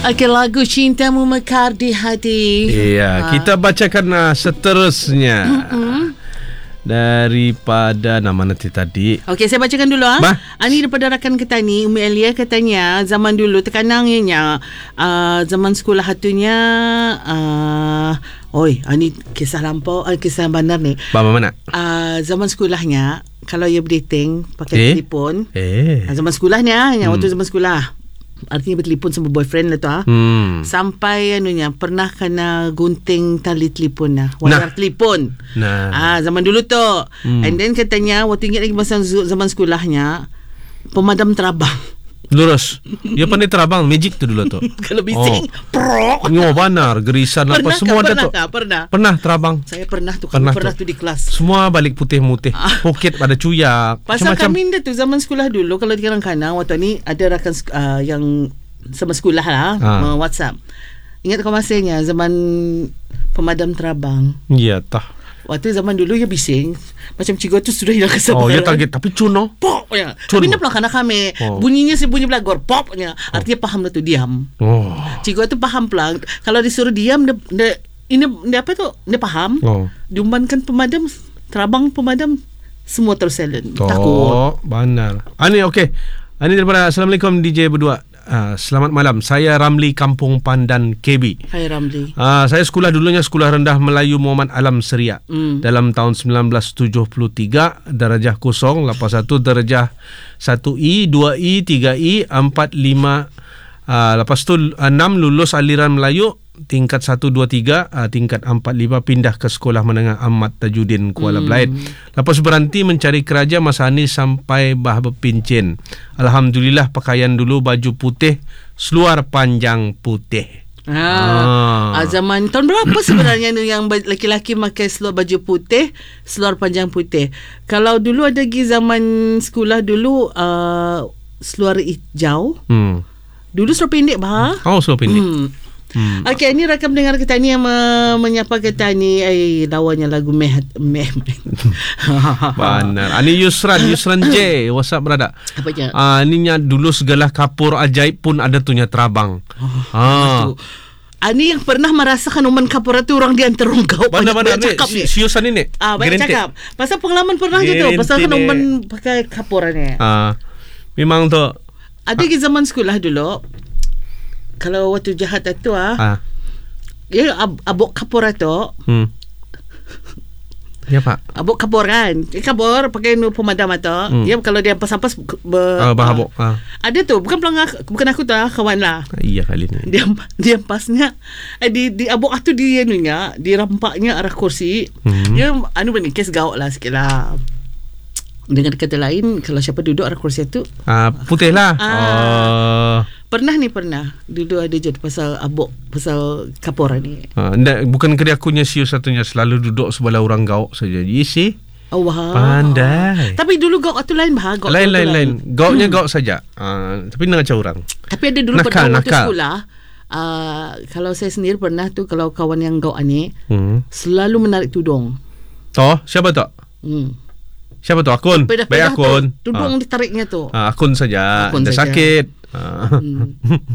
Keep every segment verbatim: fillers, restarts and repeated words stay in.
Okey, lagu Cintamu Mekar di Hati. Iya, ha. Kita bacakan uh, seterusnya. Mm-mm. Daripada nama nanti tadi. Okey, saya bacakan dulu ah. Ha? Ani daripada rakan kita ni, Umi Elia katanya zaman dulu tekanangnya uh, zaman sekolah hatunya uh, oi, ani kisah lampau, uh, kisah bandar ni. Bapa mana? Uh, zaman sekolahnya kalau ia berdating pakai eh? telefon. Eh. Uh, zaman sekolahnya, yang hmm. waktu zaman sekolah. Artinya bertelefon sama boyfriend lah tu ah. Hmm. Sampai anunya pernah kena gunting tali telefon lah. Wayar nah. telefon. Nah. Ah zaman dulu tu. Hmm. And then katanya waktu ingat lagi masa zaman sekolahnya pemadam terabang. Lurus. Dia pandai terabang magic tu dulu tu. Kalau bising, oh. prok. Nyo banar, gerisan apa semua ada tu. Pernah. Pernah terabang. Saya pernah tu, pernah, pernah tu. tu di kelas. Semua balik putih-mutih. Ah. Poket pada cuyak. Pasal kami dah tu zaman sekolah dulu kalau di kadang-kadang waktu ni ada rakan uh, yang sama sekolah lah, ah. WhatsApp. Ingat kau masanya zaman pemadam terabang. Ya tah. Waktu zaman dulu ya bising macam cikgu tu sudah hilang kesabaran. Oh ya target tapi cuno. Pop ya. Tapi nak pelakana kami. Oh. Bunyinya si bunyi belagor popnya. Artinya oh. paham lah tu diam. Oh. Cikgu tu paham pelang. Kalau disuruh diam dia, dia ini dia apa tu? Dia faham. Oh. Diumumkan pemadam terabang pemadam semua terus silent. Oh, takut. Benar. Ani okey. Ani daripada Assalamualaikum D J berdua. Uh, selamat malam. Saya Ramli Kampung Pandan K B. Hai Ramli. Uh, saya sekolah dulunya Sekolah Rendah Melayu Muhammad Alam Seria. Mm. Dalam tahun sembilan belas tujuh puluh tiga darjah kosong, lepas satu darjah satu I, dua I, tiga I, empat, lima. Uh, lepas tu enam lulus aliran Melayu tingkat satu, dua, tiga, uh, tingkat empat, lima pindah ke Sekolah Menengah Ahmad Tajuddin Kuala mm. Belait. Lepas berhenti mencari kerja masa ni sampai bah berpincin. Alhamdulillah pakaian dulu baju putih, seluar panjang putih. Ah, ah. Zaman tahun berapa sebenarnya yang laki-laki pakai seluar baju putih, seluar panjang putih? Kalau dulu ada lagi zaman sekolah dulu uh, seluar hijau. Hmm. Dulu seluar pendek bah. Oh, seluar pendek. Hmm. Hmm. Okey, ini rakam dengar kita ni yang me- menyapa kita ni. Eh, lawannya lagu meh meh. Benar. Ani Yusran, Yusran J. What's up brother? Apa je? Ah, uh, ininya dulu segala kapur ajaib pun ada tuhnya terabang. Oh, ah. Ani yang pernah merasakan uman kapur itu orang di antara kau. Mana-mana ni? Si Yusan ini. Ah, banyak cakap. Pasal pengalaman pernah gitu. Pasal kan uman pakai kapur ni. Ah, memang tu. Ada di zaman sekolah dulu. Kalau waktu jahat itu ah, ah. Ya ab- abok kapur itu. Hmm. Ya pak. Abok kapur kan, kapur pakai nu pemadam itu. Hmm. Ya kalau dia pas-pas ber, ah, bahabok. Ah. Ada tu, bukan pelang aku, bukan aku tu lah, kawan lah. Iya kali ni. Dia dia pasnya eh, di di abok itu dia nunya, di rampaknya arah kursi. Hmm. Dia anu bani kes gauk lah sikit lah. Dengan kata lain, kalau siapa duduk arah kursi itu ah, putih lah. Ah. Oh. Pernah ni pernah dulu ada je pasal abok pasal kapur ni. Ah, ndak, bukan kerja akunya siu satunya selalu duduk sebelah orang gauk saja. You see? Oh, wah. Pandai. Tapi dulu gauk tu lain bah. Gauk lain lain lain. Gauknya hmm. gauk saja. Ah, tapi nak macam orang. Tapi ada dulu pada waktu sekolah. Uh, kalau saya sendiri pernah tu kalau kawan yang gauk ni hmm. selalu menarik tudung. Toh, siapa tu? Hmm. Siapa tu? Akun. Pedah, Baik akun. Tu, tudung ah. ditariknya tu. Ah, akun saja. Akun saja. Sakit. Hmm.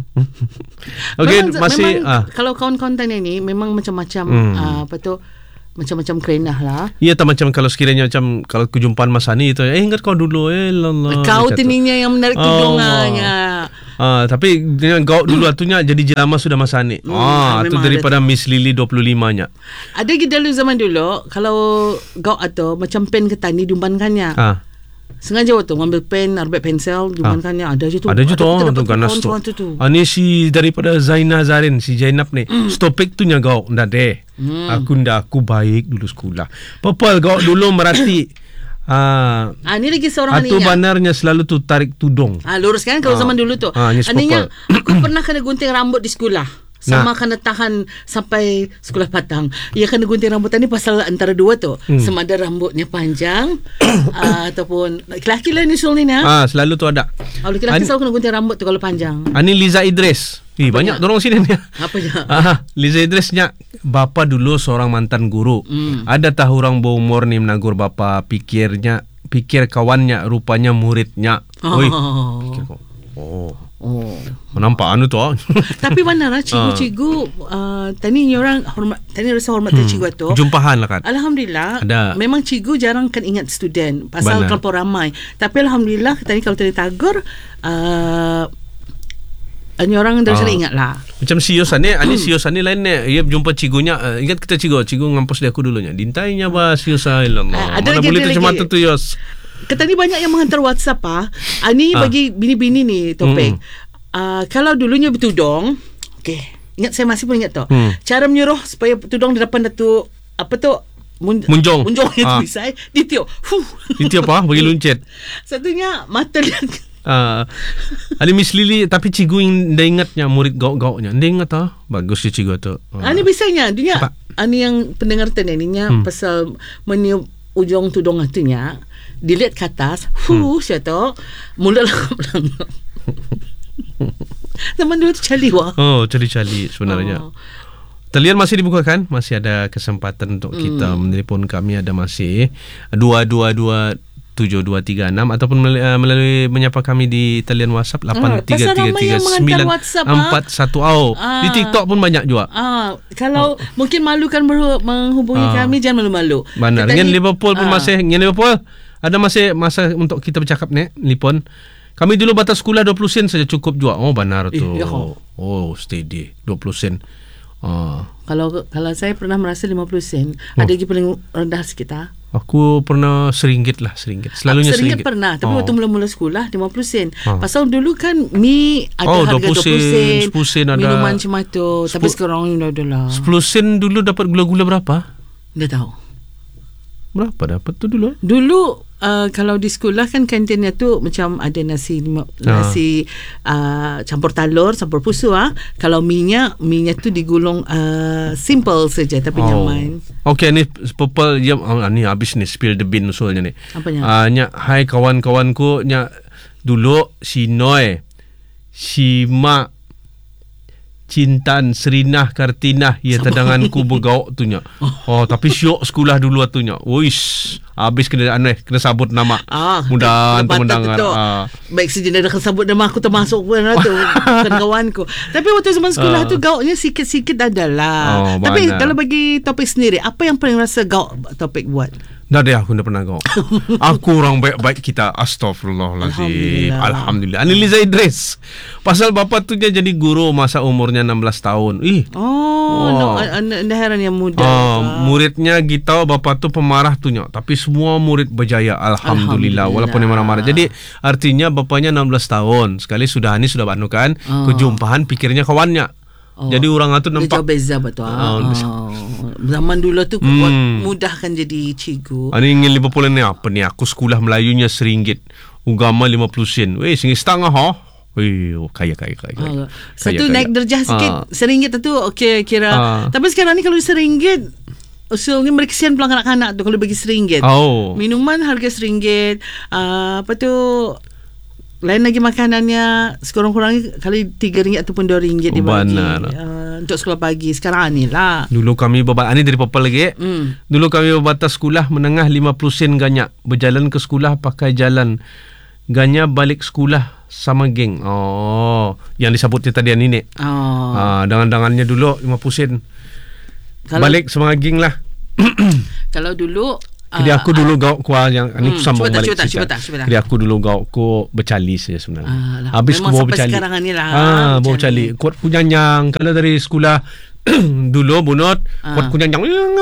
Okey, masih memang, ah. kalau kawan-kawan tanya ni memang macam-macam hmm. uh, apa tu macam-macam kerenah lah. Ya, tak macam kalau sekiranya macam kalau kejumpaan masa ni itu eh ingat kau dulu eh lala. Kau tininya yang menarik tudungnya. Oh. Ah, tapi dengan kau dulu atunya jadi jelama sudah masa ni. Hmm, ah, itu daripada Miss Lily dua puluh lima nya. Ada gitu dulu zaman dulu kalau kau atau macam pen ketani diumpankannya. Ah. Sengaja waktu ngambil pen, arbet pensel, diumpankannya ha. Ada je tu. Ada je tu, tu ganas tu. Ini si daripada Zainah Zarin, si Zainab ni. Mm. Stopik tu nya kau, ndak deh. Mm. Aku ndak aku baik dulu sekolah. Popol kau dulu merati. Ah, ah, ni lagi seorang ni. Atau banarnya selalu tu tarik tudung. Ah, lurus kan kalau ah. zaman dulu tu. Ah, aninya aku pernah kena gunting rambut di sekolah. Sama nah. kena tahan sampai sekolah patang. Ia kena gunting rambut ni pasal antara dua tu. Hmm. Sama ada rambutnya panjang uh, ataupun lelaki lah ni soal ni. Ah, selalu tu ada. Oh, lelaki An- selalu kena gunting rambut tu kalau panjang. Ani Liza Idris. Ih, banyak dorong sini ni. Apa je? Ah, Liza Idrisnya bapa dulu seorang mantan guru. Hmm. Ada tahu orang berumur ni menagur bapa pikirnya, pikir kawannya rupanya muridnya. Oh. Oi. Pikir kau. Oh. Oh, nampak anu tu. Tapi mana lah cikgu-cikgu uh, tani orang hormat, tani rasa hormat hmm. cikgu tu. Jumpahan lah kan. Alhamdulillah. Ada. Memang cikgu jarang kan ingat student pasal terlalu ramai. Tapi alhamdulillah tani kalau tani tagur uh, ani orang dah sering ingat lah. Macam Siosan ni, ani Siosan ni lain ni. Ia jumpa cigunya, uh, ingat kita cigu, cigu ngampus dia aku dulunya. Dintainya bah Siosan. Allah. Uh, Mana boleh tu cuma tu tu Yos. Kata ni banyak yang menghantar WhatsApp ah. Ani ah. bagi bini-bini ni topik. Hmm. Uh, kalau dulunya bertudung, okey. Ingat saya masih pun ingat tu. Hmm. Cara menyuruh supaya tudung di depan tu apa tu mun, munjong. Munjong itu ah. bisa. Ditiup. Huh. Ditiup apa? Bagi luncet. Satunya mata dia. Uh, ada Miss Lily tapi cikgu yang dah ingatnya murid gauk-gauknya. Dia ingat ah. Bagus dia cikgu tu. Uh. Ani bisanya dia ani yang pendengar teneninya hmm. pasal meniup ujung tudung atunya dilihat ke atas. Hu hmm. saya tu mula lang. Zaman dulu tu cali wah. Oh, cali-cali sebenarnya. Oh. Talian masih dibuka kan? Masih ada kesempatan untuk hmm. kita menelpon kami, ada masih dua dua dua tujuh dua tiga enam ataupun melalui, uh, melalui menyapa kami di talian WhatsApp lapan tiga tiga tiga sembilan empat satu. Oh, ah. Di TikTok pun banyak juga. Ah, kalau oh. mungkin malu kan menghubungi ah. kami, jangan malu-malu. Benar. Dengan Liverpool pun ah. masih, dengan Liverpool ada masih masa untuk kita bercakap ni, Lipon. Kami dulu batas sekolah dua puluh sen saja cukup juga. Oh, benar tu. Eh, ya. Oh, steady dua puluh sen. Ah. Kalau kalau saya pernah merasa lima puluh sen, oh. ada lagi paling rendah sikit ah. Aku pernah seringgit lah, seringgit. Selalunya seringgit. Seringgit pernah, tapi oh. waktu mula-mula sekolah lima puluh sen. Oh. Pasal dulu kan mi ada oh, harga dua puluh sen, sepuluh sen ada. Minuman macam tu. Tapi sekarang dah ada lah. sepuluh sen dulu dapat gula-gula berapa? Dah tahu. Berapa dapat tu dulu? Dulu uh, kalau di sekolah kan kantinnya tu macam ada nasi nasi ah. uh, campur talur, campur pusu ah. Kalau minyak, minyak tu digulung uh, simple saja tapi oh. nyaman. Okey, ni purple jam oh, ni habis ni spill the bean usulnya ni. Apanya? Ah uh, nya hai kawan-kawanku nya dulu si Noy, si Mak Cintan, Serinah, Kartinah, ya tadanganku bergauk tu nya. Oh, tapi syok sekolah dulu tu nya. Wish, habis kena aneh, kena sabut nama. Ah, mudah untuk mendengar. Ah. Baik sejenak dah sebut nama aku termasuk pun tu kawanku. Tapi waktu zaman sekolah ah. tu gauknya sikit-sikit adalah. Oh, tapi mana? Kalau bagi topik sendiri, apa yang paling rasa gauk topik buat? Dah deh aku dah pernah gauk. Aku orang baik-baik kita. Astaghfirullahaladzim. Alhamdulillah. Alhamdulillah. Aniliza Idris. Pasal bapa tu dia jadi guru masa umurnya enam belas tahun. Ih. Oh, oh. No, heran yang muda. Uh, muridnya kita bapa tu pemarah tu nya. Tapi semua murid berjaya. Alhamdulillah. Alhamdulillah. Walaupun yang marah-marah. Jadi artinya bapanya enam belas tahun. Sekali sudah ni sudah banukan. Oh. Kejumpaan pikirnya kawannya. Oh. Jadi orang itu nampak jauh beza betul. Oh. Oh. Zaman dulu tu hmm. mudah kan jadi cikgu. Ani ingin Liverpool ni apa ni? Aku sekolah Melayunya seringgit, agama lima puluh sen. Weh, seringgit setengah ha. Weh, oh, kaya kaya kaya. kaya. Oh. Satu kaya, naik kaya. Derjah sikit, ah. seringgit tu okey kira. Ah. Tapi sekarang ni kalau seringgit usulnya mereka kesian pulang anak-anak tu kalau bagi seringgit. Oh. Minuman harga seringgit. Uh, apa tu? Lain lagi makanannya sekurang-kurangnya kali tiga ringgit ataupun dua ringgit dibagi uh, untuk sekolah pagi. Sekarang ni lah. Dulu kami berbatas, ini dari Papa lagi. Mm. Dulu kami berbatas sekolah menengah lima puluh sen ganyak. Berjalan ke sekolah pakai jalan. Ganyak balik sekolah sama geng. Oh, yang disebutnya tadi ini. Oh. Ah, dangan-dangannya dulu lima puluh sen. Kalau, balik sama geng lah. Kalau dulu Jadi aku dulu uh, gauk kuah yang hmm, ni sambung balik cuba, cuba, cuba, cuba. Jadi aku dulu gauk ku bercali saja sebenarnya. Ah, habis ku bawa bercali. Sekarang ni lah. Ah, bawa bercali. Kuat kunyanyang. Kalau dari sekolah dulu bunut, ah. kuat kunyanyang.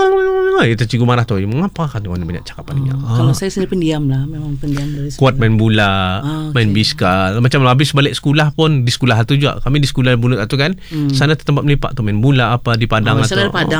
Itu cikgu marah tu. Mengapa kan orang banyak cakapan ni? Oh, ah. Kalau saya sendiri pendiam lah, memang pendiam dari sekolah. Kuat main bola, ah, okay. main biskal. Macam habis balik sekolah pun di sekolah tu juga. Kami di sekolah bunut tu kan. Hmm. Sana tempat melipat tu main bola apa di padang oh, atau.